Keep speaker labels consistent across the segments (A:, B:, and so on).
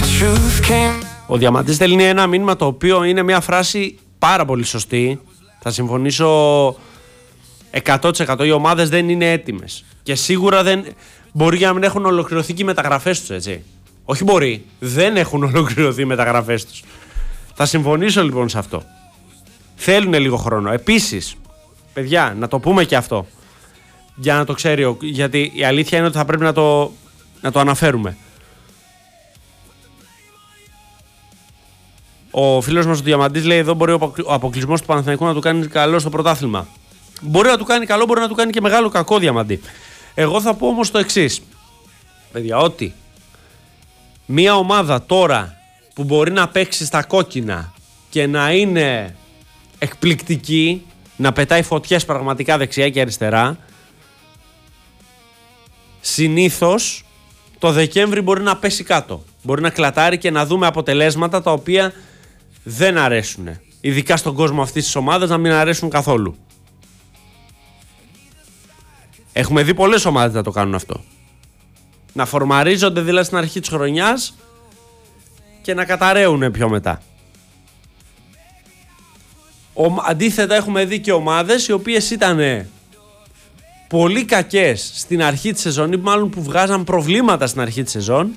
A: Ο Διαμαντής στέλνει ένα μήνυμα το οποίο είναι μια φράση πάρα πολύ σωστή. Θα συμφωνήσω 100%. Οι ομάδες δεν είναι έτοιμες. Και σίγουρα δεν μπορεί να μην έχουν ολοκληρωθεί και οι μεταγραφές τους, έτσι. Όχι μπορεί, δεν έχουν ολοκληρωθεί οι μεταγραφές τους. Θα συμφωνήσω λοιπόν σε αυτό. Θέλουν λίγο χρόνο. Επίσης, παιδιά, να το πούμε και αυτό. Για να το ξέρει, γιατί η αλήθεια είναι ότι θα πρέπει να το αναφέρουμε. Ο φίλος μας ο Διαμαντής λέει εδώ μπορεί ο αποκλεισμός του Παναθηναϊκού να του κάνει καλό στο πρωτάθλημα. Μπορεί να του κάνει καλό, μπορεί να του κάνει και μεγάλο κακό, Διαμαντή. Εγώ θα πω όμως το εξής. Παιδιά, ότι μια ομάδα τώρα που μπορεί να παίξει στα κόκκινα και να είναι εκπληκτική, να πετάει φωτιές πραγματικά δεξιά και αριστερά, συνήθως το Δεκέμβρη μπορεί να πέσει κάτω. Μπορεί να κλατάρει και να δούμε αποτελέσματα τα οποία δεν αρέσουν. Ειδικά στον κόσμο αυτής της ομάδας να μην αρέσουν καθόλου. Έχουμε δει πολλές ομάδες να το κάνουν αυτό. Να φορμαρίζονται δηλαδή στην αρχή της χρονιάς και να καταραίουν πιο μετά. Αντίθετα έχουμε δει και ομάδες οι οποίες ήταν πολύ κακές στην αρχή της σεζόν ή μάλλον που βγάζαν προβλήματα στην αρχή της σεζόν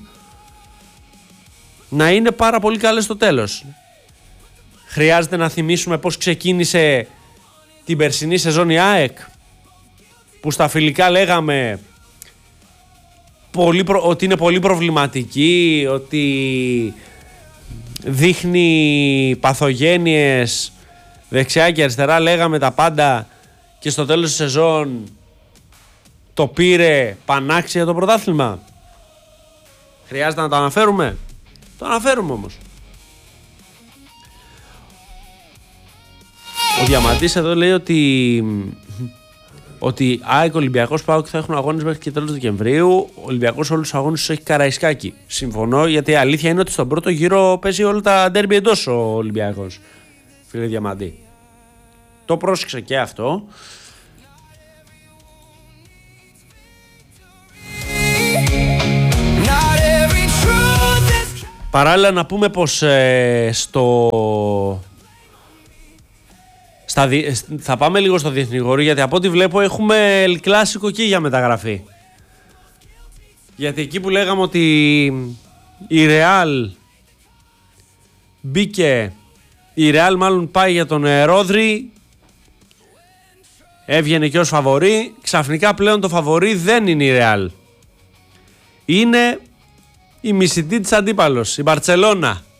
A: να είναι πάρα πολύ καλές στο τέλος. Χρειάζεται να θυμίσουμε πώς ξεκίνησε την περσινή σεζόν η ΑΕΚ, που στα φιλικά λέγαμε ότι είναι πολύ προβληματική, ότι δείχνει παθογένειες δεξιά και αριστερά, λέγαμε τα πάντα και στο τέλος της σεζόν το πήρε πανάξια το πρωτάθλημα. Χρειάζεται να το αναφέρουμε. Το αναφέρουμε όμως. Ο Διαμαντής εδώ λέει ότι ΑΕΚ, Ολυμπιακός, ΠΑΟΚ θα έχουν αγώνες μέχρι και τέλος Δεκεμβρίου. Ο Ολυμπιακός όλους τους αγώνες τους έχει Καραϊσκάκη. Συμφωνώ, γιατί η αλήθεια είναι ότι στον πρώτο γύρο παίζει όλα τα ντέρμπι εντός ο Ολυμπιακός. Φίλε Διαμαντή. Το πρόσεξε και αυτό. Παράλληλα να πούμε πως θα πάμε λίγο στο διεθνή χώρο, γιατί από ό,τι βλέπω έχουμε El Clásico εκεί για μεταγραφή. Γιατί εκεί που λέγαμε ότι η Real μπήκε, η Real μάλλον πάει για τον Ρόδρυ, έβγαινε και ως φαβορί, ξαφνικά πλέον το φαβορί δεν είναι η Real. Είναι η μισητή της αντίπαλος, η Μπαρτσελώνα.